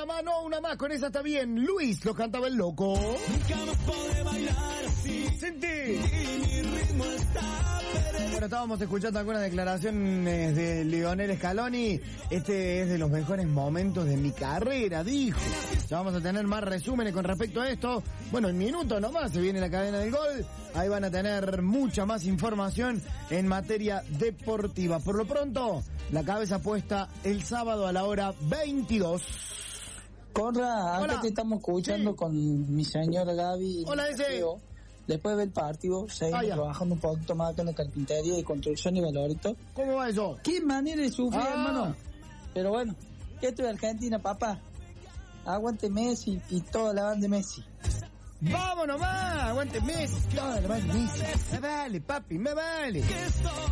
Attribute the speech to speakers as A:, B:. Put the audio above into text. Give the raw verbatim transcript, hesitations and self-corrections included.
A: una más, no, una más, con esa está bien. Luis lo cantaba el loco.
B: Nunca más podré bailar así.
A: Sentí.
B: Y mi ritmo está perdido.
A: Bueno, estábamos escuchando algunas declaraciones de Lionel Scaloni. Este es de los mejores momentos de mi carrera, dijo. Ya vamos a tener más resúmenes con respecto a esto. Bueno, en minutos nomás se viene la cadena del gol. Ahí van a tener mucha más información en materia deportiva. Por lo pronto, la cabeza puesta el sábado a la hora veintidós.
C: Conra, acá
A: Hola.
C: te estamos escuchando
A: Sí.
C: con mi señora Gaby.
A: Hola, ese.
C: Mateo. Después del partido, seguimos
A: Ah, ya.
C: trabajando un poquito más acá en la carpintería y construcción y valorito.
A: ¿Cómo va eso?
C: ¿Qué manera de sufrir,
A: Ah.
C: hermano? Pero bueno, esto es Argentina, papá. Aguante Messi y toda la banda de Messi.
A: ¡Vamos nomás! ¡Aguante Messi! ¡Toda la banda Messi! ¡Me vale, papi, me vale!